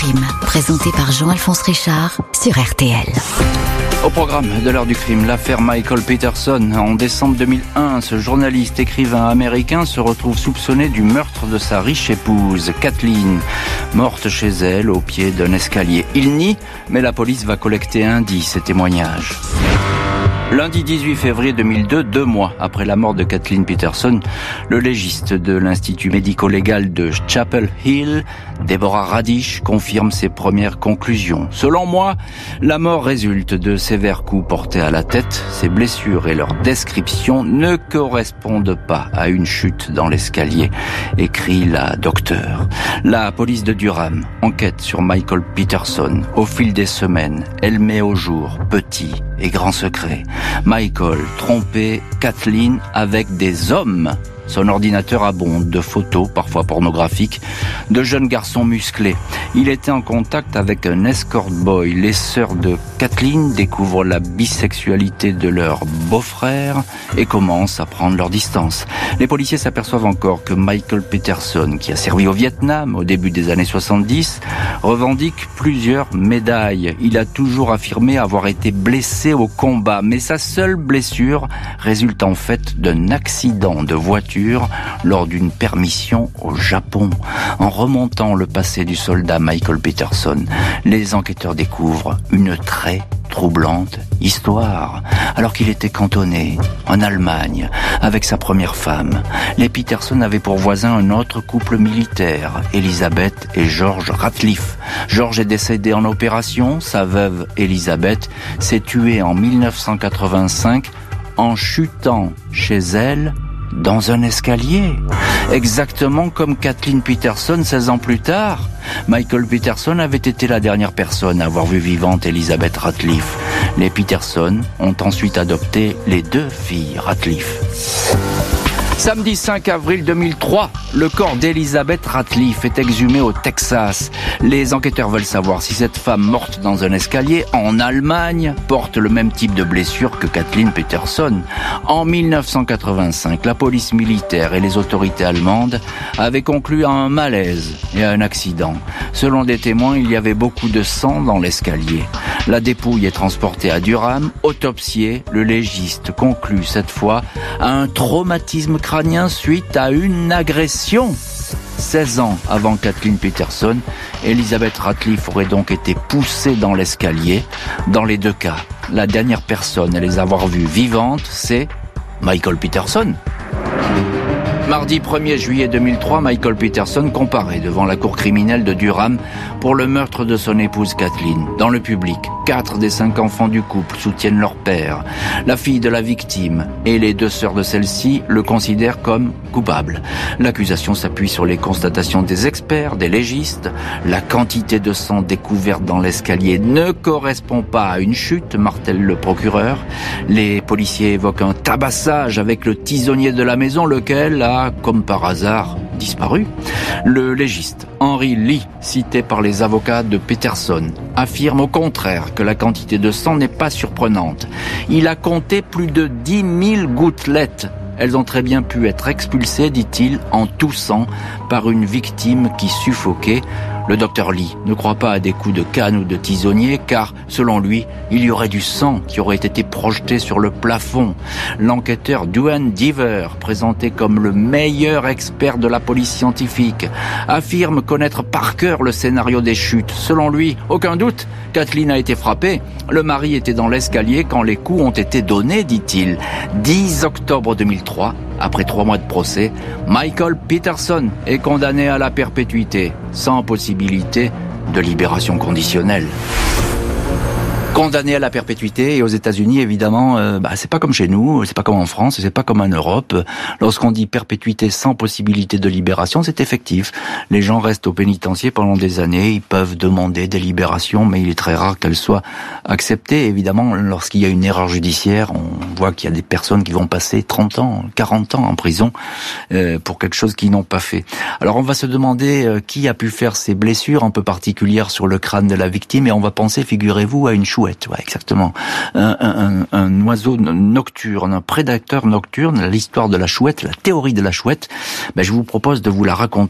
crime, présenté par Jean-Alphonse Richard sur RTL. Au programme de l'heure du crime, l'affaire Michael Peterson. En décembre 2001, ce journaliste écrivain américain se retrouve soupçonné du meurtre de sa riche épouse, Kathleen, morte chez elle au pied d'un escalier. Il nie, mais la police va collecter indices et témoignages. Lundi 18 février 2002, 2 mois après la mort de Kathleen Peterson, le légiste de l'Institut médico-légal de Chapel Hill, Deborah Radish, confirme ses premières conclusions. Selon moi, la mort résulte de sévères coups portés à la tête. Ses blessures et leur description ne correspondent pas à une chute dans l'escalier, écrit la docteure. La police de Durham enquête sur Michael Peterson. Au fil des semaines, elle met au jour petits et grands secrets. Michael trompait Kathleen avec des hommes. Son ordinateur abonde de photos, parfois pornographiques, de jeunes garçons musclés. Il était en contact avec un escort boy. Les sœurs de Kathleen découvrent la bisexualité de leur beau-frère et commencent à prendre leur distance. Les policiers s'aperçoivent encore que Michael Peterson, qui a servi au Vietnam au début des années 70, revendique plusieurs médailles. Il a toujours affirmé avoir été blessé au combat, mais sa seule blessure résulte en fait d'un accident de voiture lors d'une permission au Japon. En remontant le passé du soldat Michael Peterson, les enquêteurs découvrent une très troublante histoire. Alors qu'il était cantonné en Allemagne avec sa première femme, les Peterson avaient pour voisin un autre couple militaire, Elizabeth et George Ratliff. George est décédé en opération, sa veuve Elizabeth s'est tuée en 1985 en chutant chez elle dans un escalier. Exactement comme Kathleen Peterson 16 ans plus tard. Michael Peterson avait été la dernière personne à avoir vu vivante Elizabeth Ratliff. Les Peterson ont ensuite adopté les 2 filles Ratliff. Samedi 5 avril 2003, le corps d'Elizabeth Ratliff est exhumé au Texas. Les enquêteurs veulent savoir si cette femme morte dans un escalier en Allemagne porte le même type de blessure que Kathleen Peterson. En 1985, la police militaire et les autorités allemandes avaient conclu à un malaise et à un accident. Selon des témoins, il y avait beaucoup de sang dans l'escalier. La dépouille est transportée à Durham, autopsiée. Le légiste conclut cette fois à un traumatisme crânien suite à une agression. 16 ans avant Kathleen Peterson, Elizabeth Ratliff aurait donc été poussée dans l'escalier. Dans les 2 cas, la dernière personne à les avoir vues vivantes, c'est Michael Peterson. Mardi 1er juillet 2003, Michael Peterson comparaît devant la cour criminelle de Durham pour le meurtre de son épouse Kathleen. Dans le public, 4 des 5 enfants du couple soutiennent leur père. La fille de la victime et les 2 sœurs de celle-ci le considèrent comme coupable. L'accusation s'appuie sur les constatations des experts, des légistes. La quantité de sang découverte dans l'escalier ne correspond pas à une chute, martèle le procureur. Les policiers évoquent un tabassage avec le tisonnier de la maison, lequel a, comme par hasard, disparu. Le légiste Henry Lee, cité par les avocats de Peterson, affirme au contraire que la quantité de sang n'est pas surprenante. Il a compté plus de 10 000 gouttelettes. Elles ont très bien pu être expulsées, dit-il, en toussant par une victime qui suffoquait. Le docteur Lee ne croit pas à des coups de canne ou de tisonnier car, selon lui, il y aurait du sang qui aurait été projeté sur le plafond. L'enquêteur Duane Deaver, présenté comme le meilleur expert de la police scientifique, affirme connaître par cœur le scénario des chutes. Selon lui, aucun doute, Kathleen a été frappée. Le mari était dans l'escalier quand les coups ont été donnés, dit-il. 10 octobre 2003, après 3 mois de procès, Michael Peterson est condamné à la perpétuité, sans possibilité de libération conditionnelle. Condamné à la perpétuité, et aux États-Unis, évidemment, c'est pas comme chez nous, c'est pas comme en France, c'est pas comme en Europe. Lorsqu'on dit perpétuité sans possibilité de libération, c'est effectif. Les gens restent au pénitencier pendant des années, ils peuvent demander des libérations, mais il est très rare qu'elles soient acceptées. Évidemment, lorsqu'il y a une erreur judiciaire, on voit qu'il y a des personnes qui vont passer 30 ans, 40 ans en prison pour quelque chose qu'ils n'ont pas fait. Alors on va se demander qui a pu faire ces blessures un peu particulières sur le crâne de la victime, et on va penser, figurez-vous, à une chouette. Ouais, exactement. Un oiseau nocturne, un prédateur nocturne. L'histoire de la chouette, la théorie de la chouette, je vous propose de vous la raconter